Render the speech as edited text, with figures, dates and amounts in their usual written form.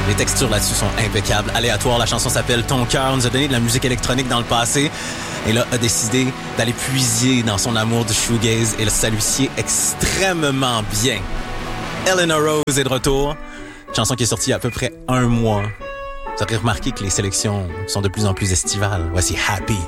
Les textures là-dessus sont impeccables. Aléatoire, la chanson s'appelle Ton cœur. Nous a donné de la musique électronique dans le passé. Et là, a décidé d'aller puiser dans son amour du shoegaze. Et là, ça lui sied extrêmement bien. Eleanor Rose est de retour. Une chanson qui est sortie il y a à peu près 1 mois. Vous aurez remarqué que les sélections sont de plus en plus estivales. Voici Happy.